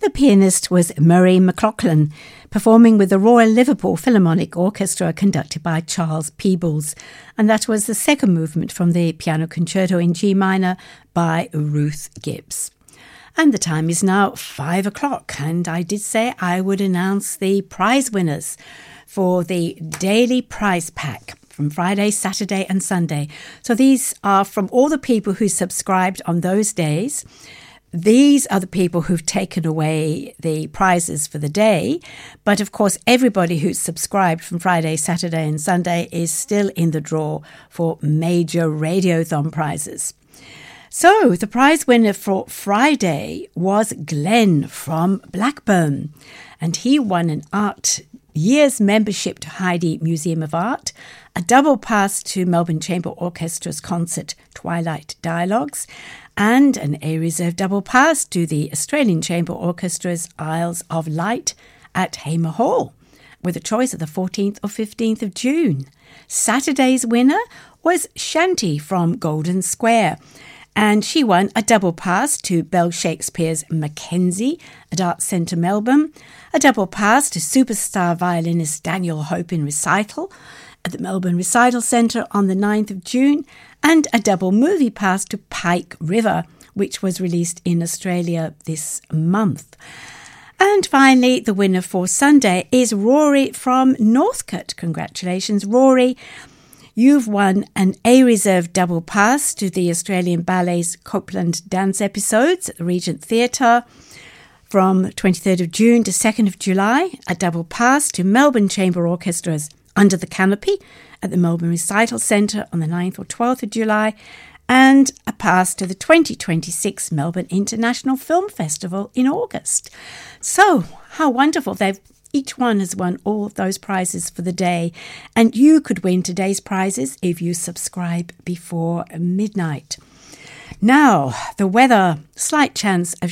The pianist was Murray McLachlan, performing with the Royal Liverpool Philharmonic Orchestra conducted by Charles Peebles. And that was the second movement from the Piano Concerto in G minor by Ruth Gibbs. And the time is now 5 o'clock, and I did say I would announce the prize winners for the daily prize pack from Friday, Saturday and Sunday. So these are from all the people who subscribed on those days. These are the people who've taken away the prizes for the day. But of course, everybody who's subscribed from Friday, Saturday and Sunday is still in the draw for major Radiothon prizes. So the prize winner for Friday was Glenn from Blackburn, and he won an art year's membership to Heidi Museum of Art, a double pass to Melbourne Chamber Orchestra's concert Twilight Dialogues, and an A Reserve double pass to the Australian Chamber Orchestra's Isles of Light at Hamer Hall, with a choice of the 14th or 15th of June. Saturday's winner was Shanti from Golden Square, and she won a double pass to Bell Shakespeare's Mackenzie at Arts Centre Melbourne, a double pass to superstar violinist Daniel Hope in recital at the Melbourne Recital Centre on the 9th of June, and a double movie pass to Pike River, which was released in Australia this month. And finally, the winner for Sunday is Rory from Northcote. Congratulations, Rory. You've won an A Reserve double pass to the Australian Ballet's Copeland dance episodes at the Regent Theatre from 23rd of June to 2nd of July, a double pass to Melbourne Chamber Orchestra's Under the Canopy at the Melbourne Recital Centre on the 9th or 12th of July, and a pass to the 2026 Melbourne International Film Festival in August. So, how wonderful. Each one has won all of those prizes for the day, and you could win today's prizes if you subscribe before midnight. Now, the weather, slight chance of